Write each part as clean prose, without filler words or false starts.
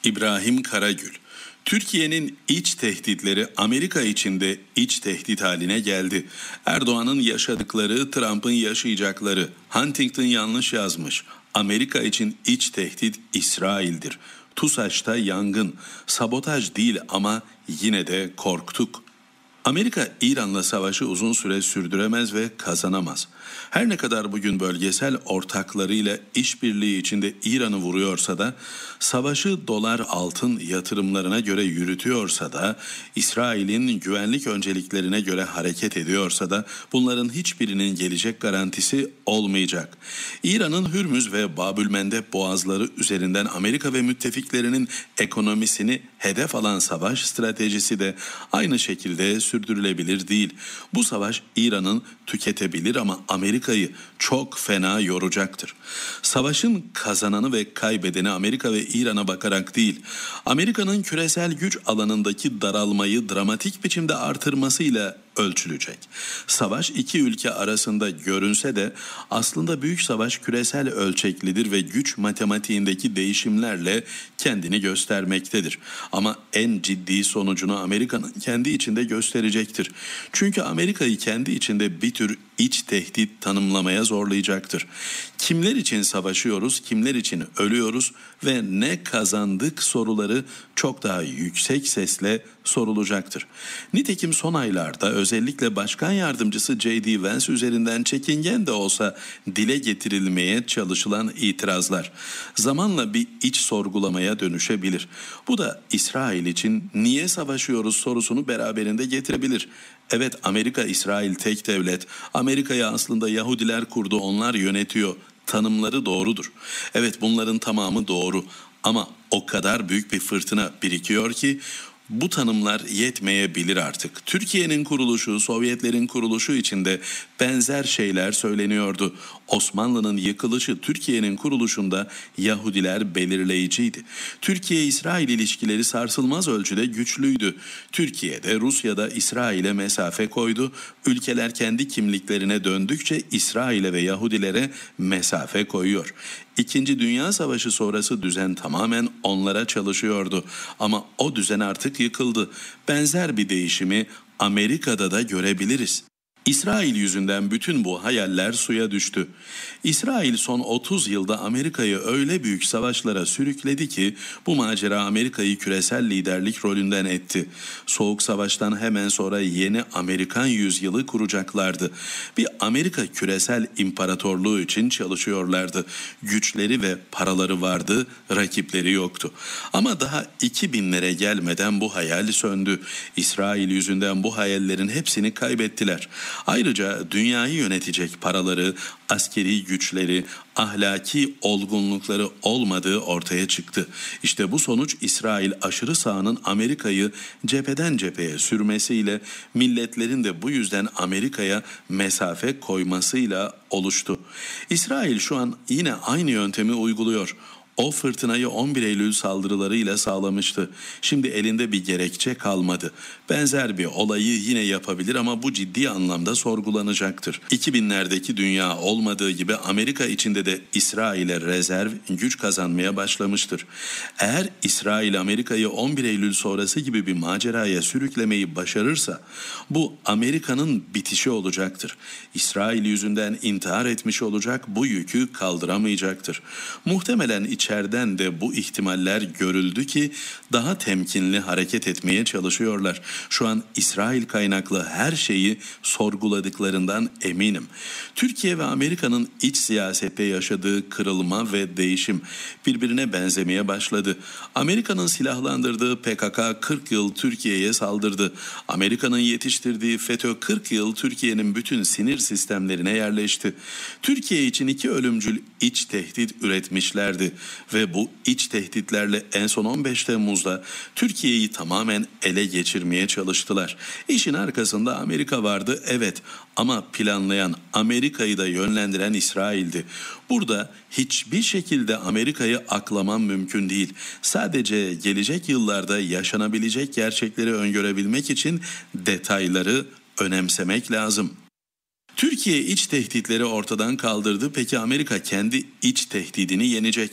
İbrahim Karagül. Türkiye'nin iç tehditleri Amerika için de iç tehdit haline geldi. Erdoğan'ın yaşadıkları, Trump'ın yaşayacakları. Huntington yanlış yazmış. Amerika için iç tehdit İsrail'dir. TUSAŞ'ta yangın. Sabotaj değil ama yine de korktuk. Amerika, İran'la savaşı uzun süre sürdüremez ve kazanamaz. Her ne kadar bugün bölgesel ortaklarıyla işbirliği içinde İran'ı vuruyorsa da, savaşı dolar altın yatırımlarına göre yürütüyorsa da, İsrail'in güvenlik önceliklerine göre hareket ediyorsa da, bunların hiçbirinin gelecek garantisi olmayacak. İran'ın Hürmüz ve Babülmendeb boğazları üzerinden Amerika ve müttefiklerinin ekonomisini hedef alan savaş stratejisi de aynı şekilde sürdürülebilir değil. Bu savaş İran'ın tüketebilir ama Amerika'yı çok fena yoracaktır. Savaşın kazananı ve kaybedeni Amerika ve İran'a bakarak değil, Amerika'nın küresel güç alanındaki daralmayı dramatik biçimde artırmasıyla ölçülecek. Savaş iki ülke arasında görünse de aslında büyük savaş küresel ölçeklidir ve güç matematiğindeki değişimlerle kendini göstermektedir. Ama en ciddi sonucunu Amerika'nın kendi içinde gösterecektir. Çünkü Amerika'yı kendi içinde bir tür iç tehdit tanımlamaya zorlayacaktır. Kimler için savaşıyoruz, kimler için ölüyoruz ve ne kazandık soruları çok daha yüksek sesle sorulacaktır. Nitekim son aylarda özellikle Başkan Yardımcısı J.D. Vance üzerinden çekingen de olsa dile getirilmeye çalışılan itirazlar zamanla bir iç sorgulamaya dönüşebilir. Bu da İsrail için niye savaşıyoruz sorusunu beraberinde getirebilir. Evet, Amerika, İsrail tek devlet. Amerika'yı aslında Yahudiler kurdu, onlar yönetiyor. Tanımları doğrudur. Evet, bunların tamamı doğru ama o kadar büyük bir fırtına birikiyor ki bu tanımlar yetmeyebilir artık. Türkiye'nin kuruluşu, Sovyetlerin kuruluşu içinde benzer şeyler söyleniyordu. Osmanlı'nın yıkılışı Türkiye'nin kuruluşunda Yahudiler belirleyiciydi. Türkiye-İsrail ilişkileri sarsılmaz ölçüde güçlüydü. Türkiye'de, Rusya'da İsrail'e mesafe koydu. Ülkeler kendi kimliklerine döndükçe İsrail'e ve Yahudilere mesafe koyuyor. İkinci Dünya Savaşı sonrası düzen tamamen onlara çalışıyordu. Ama o düzen artık yıkıldı. Benzer bir değişimi Amerika'da da görebiliriz. İsrail yüzünden bütün bu hayaller suya düştü. İsrail son 30 yılda Amerika'yı öyle büyük savaşlara sürükledi ki bu macera Amerika'yı küresel liderlik rolünden etti. Soğuk Savaş'tan hemen sonra yeni Amerikan yüzyılı kuracaklardı. Bir Amerika küresel imparatorluğu için çalışıyorlardı. Güçleri ve paraları vardı, rakipleri yoktu. Ama daha 2000'lere gelmeden bu hayal söndü. İsrail yüzünden bu hayallerin hepsini kaybettiler. Ayrıca dünyayı yönetecek paraları, askeri güçleri, ahlaki olgunlukları olmadığı ortaya çıktı. İşte bu sonuç İsrail aşırı sağının Amerika'yı cepheden cepheye sürmesiyle, milletlerin de bu yüzden Amerika'ya mesafe koymasıyla oluştu. İsrail şu an yine aynı yöntemi uyguluyor. O fırtınayı 11 Eylül saldırılarıyla sağlamıştı. Şimdi elinde bir gerekçe kalmadı. Benzer bir olayı yine yapabilir ama bu ciddi anlamda sorgulanacaktır. 2000'lerdeki dünya olmadığı gibi Amerika içinde de İsrail'e rezerv güç kazanmaya başlamıştır. Eğer İsrail Amerika'yı 11 Eylül sonrası gibi bir maceraya sürüklemeyi başarırsa bu Amerika'nın bitişi olacaktır. İsrail yüzünden intihar etmiş olacak, bu yükü kaldıramayacaktır. Muhtemelen içeriden de bu ihtimaller görüldü ki daha temkinli hareket etmeye çalışıyorlar. Şu an İsrail kaynaklı her şeyi sorguladıklarından eminim. Türkiye ve Amerika'nın iç siyasette yaşadığı kırılma ve değişim birbirine benzemeye başladı. Amerika'nın silahlandırdığı PKK 40 yıl Türkiye'ye saldırdı. Amerika'nın yetiştirdiği FETÖ 40 yıl Türkiye'nin bütün sinir sistemlerine yerleşti. Türkiye için iki ölümcül iç tehdit üretmişlerdi. Ve bu iç tehditlerle en son 15 Temmuz'da Türkiye'yi tamamen ele geçirmeye çalıştılar. İşin arkasında Amerika vardı, evet, ama planlayan, Amerika'yı da yönlendiren İsrail'di. Burada hiçbir şekilde Amerika'yı aklaman mümkün değil. Sadece gelecek yıllarda yaşanabilecek gerçekleri öngörebilmek için detayları önemsemek lazım. Türkiye iç tehditleri ortadan kaldırdı. Peki Amerika kendi iç tehdidini yenecek mi?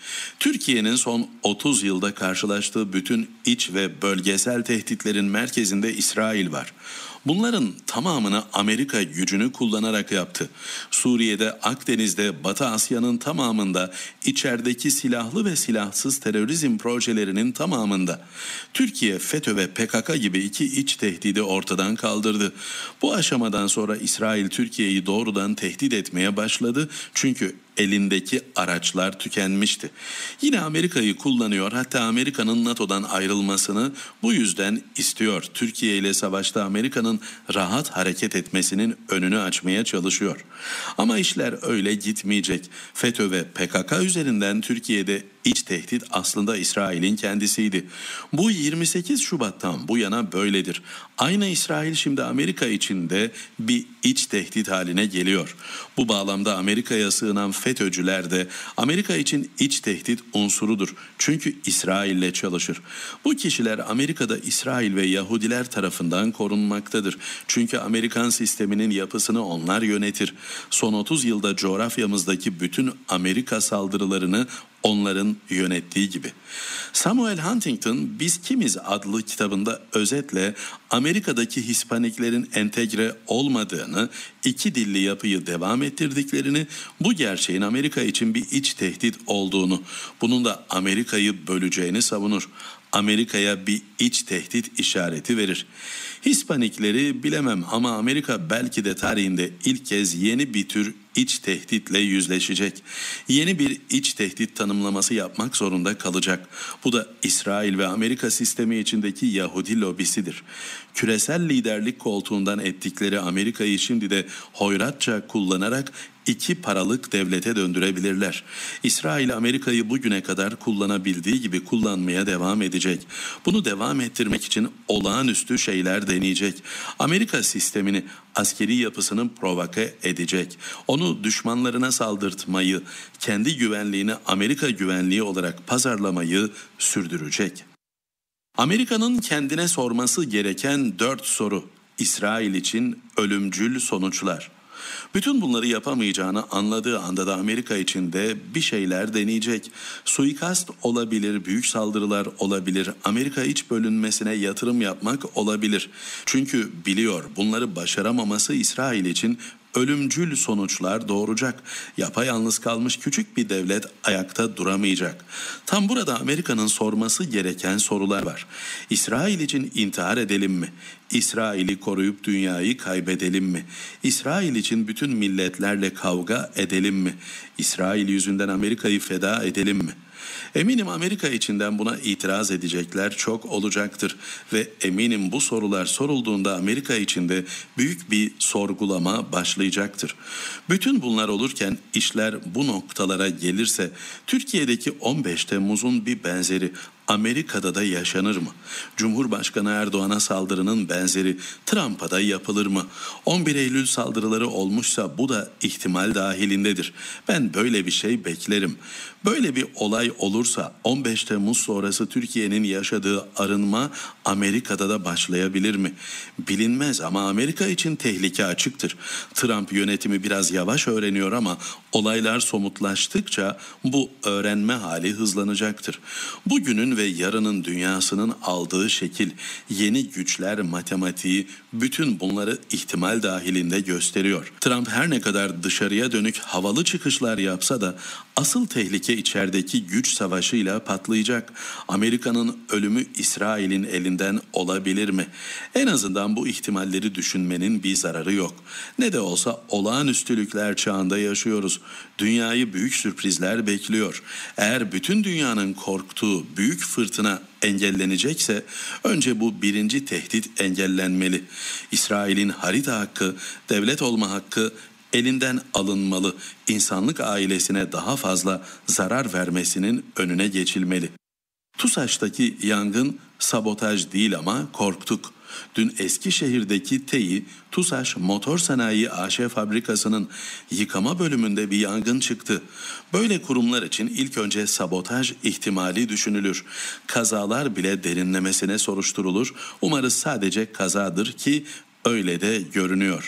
Türkiye'nin son 30 yılda karşılaştığı bütün iç ve bölgesel tehditlerin merkezinde İsrail var. Bunların tamamını Amerika gücünü kullanarak yaptı. Suriye'de, Akdeniz'de, Batı Asya'nın tamamında, içerideki silahlı ve silahsız terörizm projelerinin tamamında. Türkiye, FETÖ ve PKK gibi iki iç tehdidi ortadan kaldırdı. Bu aşamadan sonra İsrail Türkiye'yi doğrudan tehdit etmeye başladı. Çünkü elindeki araçlar tükenmişti. Yine Amerika'yı kullanıyor, hatta Amerika'nın NATO'dan ayrılmasını bu yüzden istiyor. Türkiye ile savaşta Amerika'nın rahat hareket etmesinin önünü açmaya çalışıyor. Ama işler öyle gitmeyecek. FETÖ ve PKK üzerinden Türkiye'de iç tehdit aslında İsrail'in kendisiydi. Bu 28 Şubat'tan bu yana böyledir. Aynı İsrail şimdi Amerika için de bir iç tehdit haline geliyor. Bu bağlamda Amerika'ya sığınan FETÖ'cüler de Amerika için iç tehdit unsurudur. Çünkü İsrail'le çalışır. Bu kişiler Amerika'da İsrail ve Yahudiler tarafından korunmaktadır. Çünkü Amerikan sisteminin yapısını onlar yönetir. Son 30 yılda coğrafyamızdaki bütün Amerika saldırılarını onların yönettiği gibi. Samuel Huntington Biz Kimiz adlı kitabında özetle Amerika'daki Hispaniklerin entegre olmadığını, iki dilli yapıyı devam ettirdiklerini, bu gerçeğin Amerika için bir iç tehdit olduğunu, bunun da Amerika'yı böleceğini savunur. Amerika'ya bir iç tehdit işareti verir. Hispanikleri bilemem ama Amerika belki de tarihinde ilk kez yeni bir tür iç tehditle yüzleşecek. Yeni bir iç tehdit tanımlaması yapmak zorunda kalacak. Bu da İsrail ve Amerika sistemi içindeki Yahudi lobisidir. Küresel liderlik koltuğundan ettikleri Amerika'yı şimdi de hoyratça kullanarak iki paralık devlete döndürebilirler. İsrail Amerika'yı bugüne kadar kullanabildiği gibi kullanmaya devam edecek. Bunu devam ettirmek için olağanüstü şeyler deneyecek. Amerika sistemini, askeri yapısını provoke edecek. Onu düşmanlarına saldırtmayı, kendi güvenliğini Amerika güvenliği olarak pazarlamayı sürdürecek. Amerika'nın kendine sorması gereken 4 soru. İsrail için ölümcül sonuçlar. Bütün bunları yapamayacağını anladığı anda da Amerika için de bir şeyler deneyecek. Suikast olabilir, büyük saldırılar olabilir, Amerika iç bölünmesine yatırım yapmak olabilir. Çünkü biliyor bunları başaramaması İsrail için ölümcül sonuçlar doğuracak. Yapayalnız kalmış küçük bir devlet ayakta duramayacak. Tam burada Amerika'nın sorması gereken sorular var. İsrail için intihar edelim mi? İsrail'i koruyup dünyayı kaybedelim mi? İsrail için bütün milletlerle kavga edelim mi? İsrail yüzünden Amerika'yı feda edelim mi? Eminim Amerika içinden buna itiraz edecekler çok olacaktır ve eminim bu sorular sorulduğunda Amerika içinde büyük bir sorgulama başlayacaktır. Bütün bunlar olurken işler bu noktalara gelirse Türkiye'deki 15 Temmuz'un bir benzeri Amerika'da da yaşanır mı? Cumhurbaşkanı Erdoğan'a saldırının benzeri Trump'a da yapılır mı? 11 Eylül saldırıları olmuşsa bu da ihtimal dahilindedir. Ben böyle bir şey beklerim. Böyle bir olay olursa 15 Temmuz sonrası Türkiye'nin yaşadığı arınma Amerika'da da başlayabilir mi? Bilinmez ama Amerika için tehlike açıktır. Trump yönetimi biraz yavaş öğreniyor ama olaylar somutlaştıkça bu öğrenme hali hızlanacaktır. Bugünün ve yarının dünyasının aldığı şekil, yeni güçler matematiği bütün bunları ihtimal dahilinde gösteriyor. Trump her ne kadar dışarıya dönük havalı çıkışlar yapsa da asıl tehlike içerideki güç savaşıyla patlayacak. Amerika'nın ölümü İsrail'in elinden olabilir mi? En azından bu ihtimalleri düşünmenin bir zararı yok. Ne de olsa olağanüstülükler çağında yaşıyoruz. Dünyayı büyük sürprizler bekliyor. Eğer bütün dünyanın korktuğu büyük fırtına engellenecekse önce bu birinci tehdit engellenmeli. İsrail'in harita hakkı, devlet olma hakkı elinden alınmalı. İnsanlık ailesine daha fazla zarar vermesinin önüne geçilmeli. TUSAŞ'taki yangın sabotaj değil ama korktuk. Dün Eskişehir'deki TEİ, TUSAŞ Motor Sanayi AŞ fabrikasının yıkama bölümünde bir yangın çıktı. Böyle kurumlar için ilk önce sabotaj ihtimali düşünülür. Kazalar bile derinlemesine soruşturulur. Umarız sadece kazadır ki öyle de görünüyor.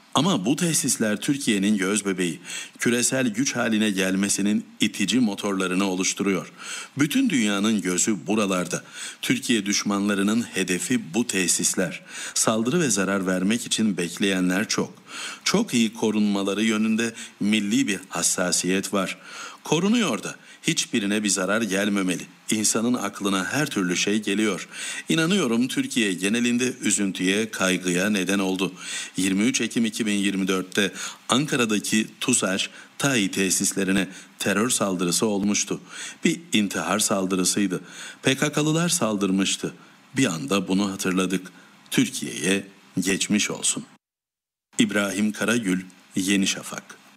Ama bu tesisler Türkiye'nin gözbebeği, küresel güç haline gelmesinin itici motorlarını oluşturuyor. Bütün dünyanın gözü buralarda. Türkiye düşmanlarının hedefi bu tesisler. Saldırı ve zarar vermek için bekleyenler çok. Çok iyi korunmaları yönünde milli bir hassasiyet var. Korunuyor da. Hiçbirine bir zarar gelmemeli. İnsanın aklına her türlü şey geliyor. İnanıyorum Türkiye genelinde üzüntüye, kaygıya neden oldu. 23 Ekim 2024'te Ankara'daki TUSAŞ, TAİ tesislerine terör saldırısı olmuştu. Bir intihar saldırısıydı. PKK'lılar saldırmıştı. Bir anda bunu hatırladık. Türkiye'ye geçmiş olsun. İbrahim Karagül, Yeni Şafak.